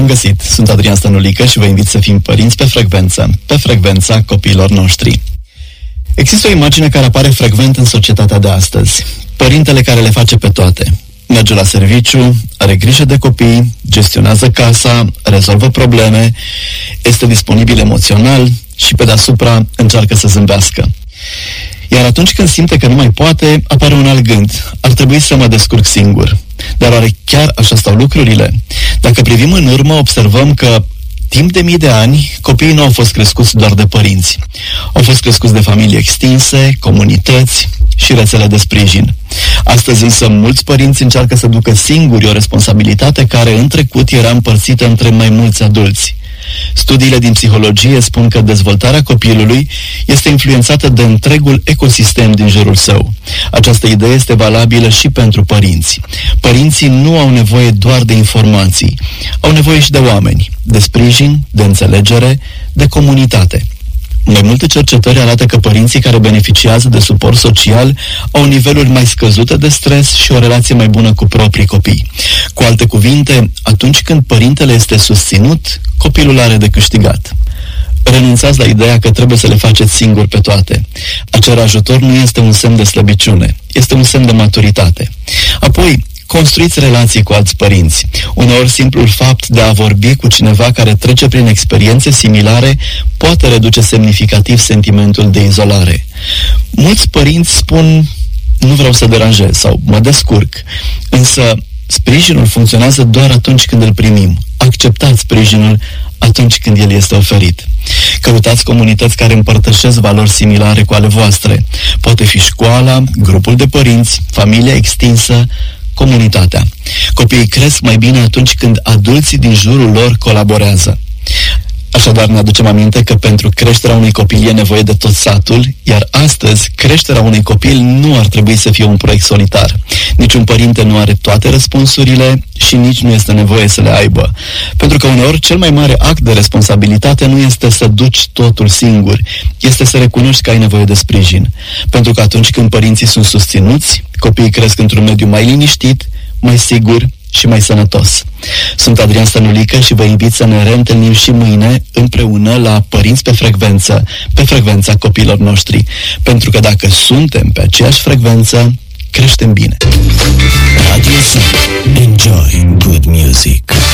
găsit! Sunt Adrian Stănulică și vă invit să fim părinți pe frecvența copiilor noștri. Există o imagine care apare frecvent în societatea de astăzi. Părintele care le face pe toate. Merge la serviciu, are grijă de copii, gestionează casa, rezolvă probleme, este disponibil emoțional și pe deasupra încearcă să zâmbească. Iar atunci când simte că nu mai poate, apare un alt gând. Ar trebui să mă descurc singur. Dar oare chiar așa stau lucrurile? Dacă privim în urmă, observăm că timp de mii de ani, copiii nu au fost crescuți doar de părinți. Au fost crescuți de familii extinse, comunități și rețele de sprijin. Astăzi însă mulți părinți încearcă să ducă singuri o responsabilitate care în trecut era împărțită între mai mulți adulți. Studiile din psihologie spun că dezvoltarea copilului este influențată de întregul ecosistem din jurul său. Această idee este valabilă și pentru părinți. Părinții nu au nevoie doar de informații, au nevoie și de oameni, de sprijin, de înțelegere, de comunitate. Mai multe cercetări arată că părinții care beneficiază de suport social au niveluri mai scăzute de stres și o relație mai bună cu proprii copii. Cu alte cuvinte, atunci când părintele este susținut, copilul are de câștigat. Renunțați la ideea că trebuie să le faceți singuri pe toate. A cere ajutor nu este un semn de slăbiciune, este un semn de maturitate. Apoi, construiți relații cu alți părinți. Uneori simplul fapt de a vorbi cu cineva care trece prin experiențe similare poate reduce semnificativ sentimentul de izolare. Mulți părinți spun, nu vreau să deranjez sau mă descurc, însă sprijinul funcționează doar atunci când îl primim. Acceptați sprijinul atunci când el este oferit. Căutați comunități care împărtășesc valori similare cu ale voastre. Poate fi școala, grupul de părinți, familia extinsă, comunitatea. Copiii cresc mai bine atunci când adulții din jurul lor colaborează. Așadar ne aducem aminte că pentru creșterea unui copil e nevoie de tot satul, iar astăzi creșterea unui copil nu ar trebui să fie un proiect solitar. Niciun părinte nu are toate răspunsurile și nici nu este nevoie să le aibă. Pentru că uneori cel mai mare act de responsabilitate nu este să duci totul singur, este să recunoști că ai nevoie de sprijin. Pentru că atunci când părinții sunt susținuți, copiii cresc într-un mediu mai liniștit, mai sigur și mai sănătos. Sunt Adrian Stănulică și vă invit să ne reîntâlnim și mâine împreună la Părinți pe frecvența copiilor noștri. Pentru că dacă suntem pe aceeași frecvență, creștem bine. Radio Sun. Enjoy good music.